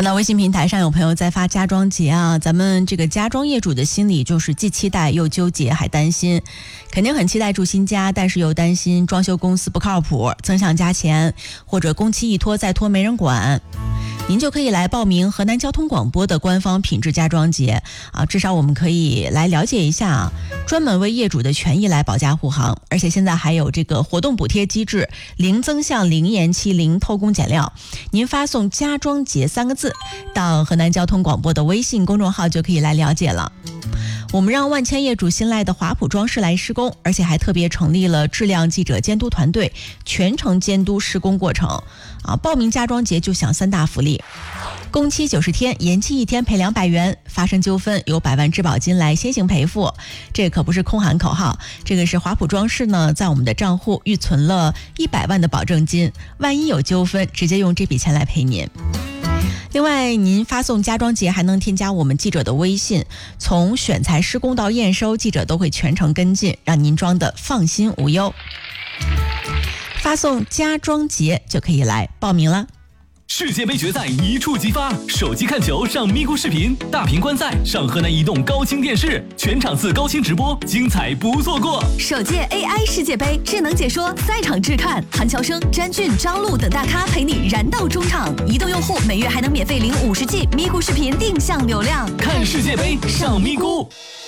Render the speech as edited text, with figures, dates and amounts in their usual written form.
看到微信平台上有朋友在发家装节啊，咱们这个家装业主的心理就是既期待又纠结还担心，肯定很期待住新家，但是又担心装修公司不靠谱，增项加钱，或者工期一拖再拖没人管。您就可以来报名河南交通广播的官方品质家装节啊，至少我们可以来了解一下啊，专门为业主的权益来保驾护航。而且现在还有这个活动补贴机制，零增项、零延期、零偷工减料。您发送家装节3个字到河南交通广播的微信公众号就可以来了解了。我们让万千业主信赖的华普装饰来施工，而且还特别成立了质量记者监督团队，全程监督施工过程啊！报名家装节就享3大福利：工期90天，延期1天赔200元；发生纠纷有100万质保金来先行赔付。这可不是空喊口号，这个是华普装饰呢在我们的账户预存了100万的保证金，万一有纠纷，直接用这笔钱来赔您。另外，您发送家装节还能添加我们记者的微信，从选材施工到验收，记者都会全程跟进，让您装的放心无忧。发送家装节就可以来报名了。 世界杯决赛一触即发，手机看球上咪咕视频，大屏观赛上河南移动高清电视，全场次高清直播，精彩不错过。 首届 AI 世界杯智能解说，赛场质看，韩乔生、詹俊、张璐等大咖陪你燃到中场。移动用户每月还能免费领50G咪咕视频定向流量。 看世界杯上咪咕。